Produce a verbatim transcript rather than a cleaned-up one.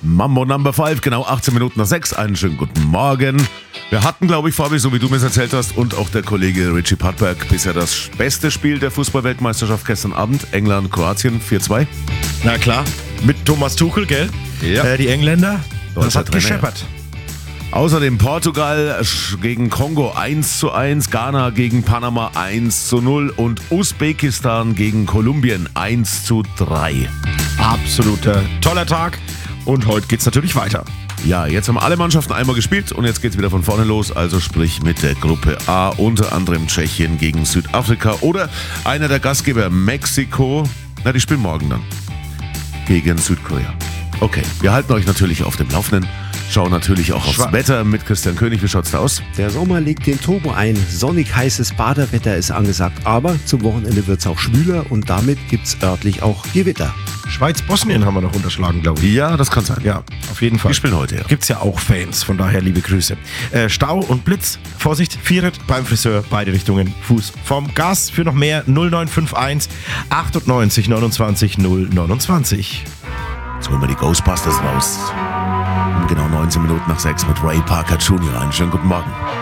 Mambo Number fünf, genau achtzehn Minuten nach sechs. Einen schönen guten Morgen. Wir hatten, glaube ich, Fabi, so wie du mir es erzählt hast, und auch der Kollege Richie Pattberg, bisher das beste Spiel der Fußball-Weltmeisterschaft gestern Abend. England-Kroatien vier zwei. Na klar, mit Thomas Tuchel, gell? Ja. Äh, die Engländer, das Deutscher hat Trainer, gescheppert. Außerdem Portugal gegen Kongo eins zu eins, Ghana gegen Panama eins zu null und Usbekistan gegen Kolumbien eins zu drei. Absoluter toller Tag und heute geht's natürlich weiter. Ja, jetzt haben alle Mannschaften einmal gespielt und jetzt geht's wieder von vorne los, also sprich mit der Gruppe A, unter anderem Tschechien gegen Südafrika oder einer der Gastgeber Mexiko, na die spielen morgen dann, gegen Südkorea. Okay, wir halten euch natürlich auf dem Laufenden. Schauen natürlich auch aufs Schwarz. Wetter mit Christian König. Wie schaut's da aus? Der Sommer legt den Turbo ein. Sonnig heißes Baderwetter ist angesagt. Aber zum Wochenende wird's auch schwüler und damit gibt's örtlich auch Gewitter. Schweiz-Bosnien haben wir noch unterschlagen, glaube ich. Ja, das kann sein. Ja, auf jeden Fall. Die spielen heute, ja. Gibt's ja auch Fans, von daher liebe Grüße. Äh, Stau und Blitz, Vorsicht, Vieret beim Friseur, beide Richtungen, Fuß vom Gas. Für noch mehr null neun fünf eins achtundneunzig neunundzwanzig null neunundzwanzig. Jetzt holen wir die Ghostbusters raus. Um genau neunzehn Minuten nach sechs mit Ray Parker Junior Einen schönen guten Morgen.